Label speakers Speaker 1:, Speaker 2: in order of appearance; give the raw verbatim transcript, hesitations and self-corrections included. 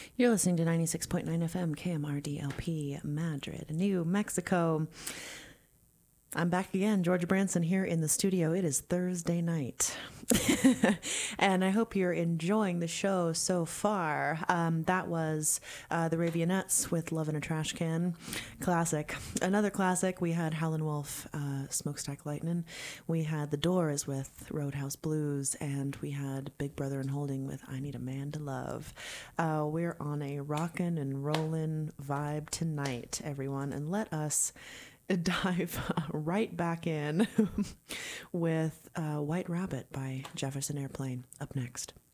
Speaker 1: You're listening to ninety-six point nine F M K M R D L P Madrid, New Mexico. I'm back again, Georgia Branson here in the studio. It is Thursday night. And I hope you're enjoying the show so far. Um, that was uh, the Ravionettes with Love in a Trash Can. Classic. Another classic, we had Howlin' Wolf, uh, Smokestack Lightnin'. We had The Doors with Roadhouse Blues. And we had Big Brother and Holding with I Need a Man to Love. Uh, we're on a rockin' and rollin' vibe tonight, everyone. And let us dive right back in with uh, White Rabbit by Jefferson Airplane up next.